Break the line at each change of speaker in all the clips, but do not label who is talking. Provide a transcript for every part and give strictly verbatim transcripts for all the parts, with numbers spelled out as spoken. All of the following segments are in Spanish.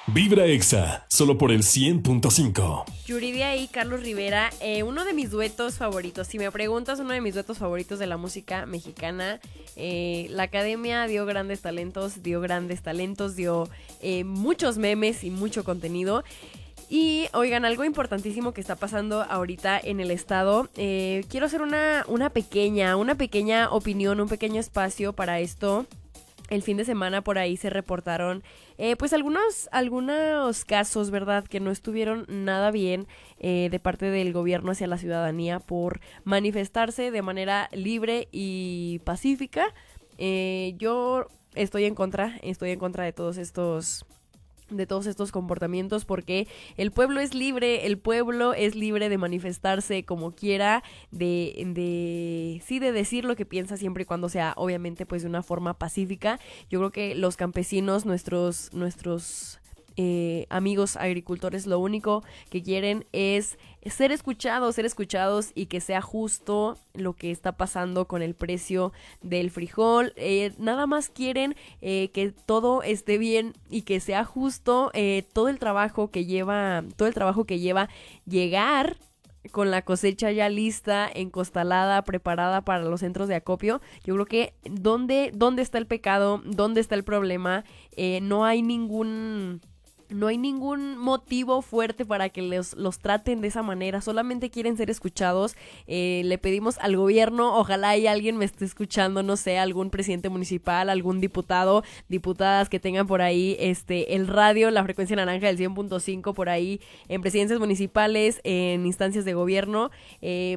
Vibra Exa, solo por el cien punto cinco.
Yuridia y Carlos Rivera, eh, uno de mis duetos favoritos. Si me preguntas, uno de mis duetos favoritos de la música mexicana. Eh, la academia dio grandes talentos, dio grandes talentos, dio eh, muchos memes y mucho contenido. Y oigan, algo importantísimo que está pasando ahorita en el estado. Eh, quiero hacer una, una pequeña, una pequeña opinión, un pequeño espacio para esto. El fin de semana por ahí se reportaron eh, pues algunos, algunos casos, ¿verdad?, que no estuvieron nada bien eh, de parte del gobierno hacia la ciudadanía por manifestarse de manera libre y pacífica. Eh, yo estoy en contra, estoy en contra de todos estos... de todos estos comportamientos, porque el pueblo es libre, el pueblo es libre de manifestarse como quiera, de, de, sí, de decir lo que piensa siempre y cuando sea, obviamente, pues de una forma pacífica. Yo creo que los campesinos, nuestros, nuestros eh, amigos agricultores, lo único que quieren es ser escuchados, ser escuchados y que sea justo lo que está pasando con el precio del frijol. Eh, nada más quieren eh, que todo esté bien y que sea justo eh, todo el trabajo que lleva, todo el trabajo que lleva llegar con la cosecha ya lista, encostalada, preparada para los centros de acopio. Yo creo que ¿dónde, dónde está el pecado? ¿Dónde está el problema? Eh, no hay ningún... No hay ningún motivo fuerte para que los, los traten de esa manera, solamente quieren ser escuchados. Eh, le pedimos al gobierno, ojalá y alguien me esté escuchando, no sé, algún presidente municipal, algún diputado, diputadas que tengan por ahí este el radio, la frecuencia naranja del cien punto cinco por ahí, en presidencias municipales, en instancias de gobierno, eh,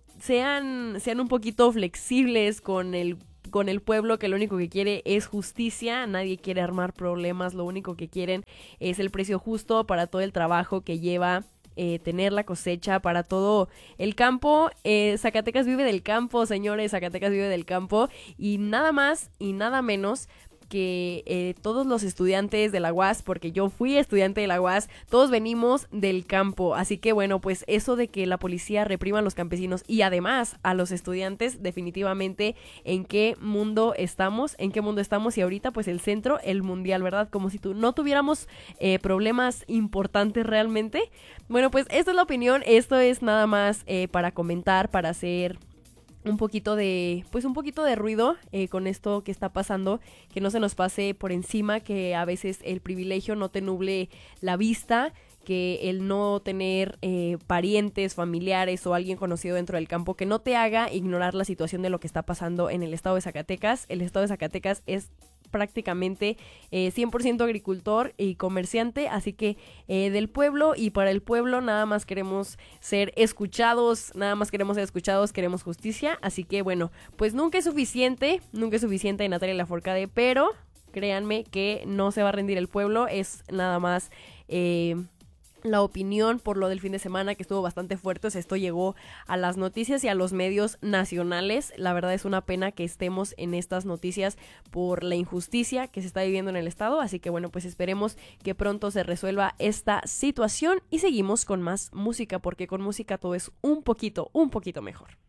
sean, sean un poquito flexibles con el con el pueblo, que lo único que quiere es justicia. Nadie quiere armar problemas, lo único que quieren es el precio justo para todo el trabajo que lleva eh, tener la cosecha, para todo el campo. eh, Zacatecas vive del campo, señores, Zacatecas vive del campo, y nada más y nada menos que eh, todos los estudiantes de la U A S, porque yo fui estudiante de la U A S, todos venimos del campo. Así que bueno, pues eso de que la policía reprima a los campesinos y además a los estudiantes, definitivamente, ¿en qué mundo estamos? ¿En qué mundo estamos? Y ahorita pues el centro, el mundial, ¿verdad? Como si tú no tuviéramos eh, problemas importantes realmente. Bueno, pues esta es la opinión, esto es nada más eh, para comentar, para hacer un poquito de, pues un poquito de ruido eh, con esto que está pasando, que no se nos pase por encima, que a veces el privilegio no te nuble la vista, que el no tener eh, parientes, familiares o alguien conocido dentro del campo, que no te haga ignorar la situación de lo que está pasando en el estado de Zacatecas. El estado de Zacatecas es prácticamente eh, cien por ciento agricultor y comerciante, así que eh, del pueblo y para el pueblo nada más queremos ser escuchados, nada más queremos ser escuchados, queremos justicia, así que bueno, pues nunca es suficiente, nunca es suficiente Natalia Lafourcade, pero créanme que no se va a rendir el pueblo, es nada más eh, la opinión por lo del fin de semana, que estuvo bastante fuerte. O sea, esto llegó a las noticias y a los medios nacionales. La verdad es una pena que estemos en estas noticias por la injusticia que se está viviendo en el estado, así que bueno, pues esperemos que pronto se resuelva esta situación y seguimos con más música, porque con música todo es un poquito, un poquito mejor.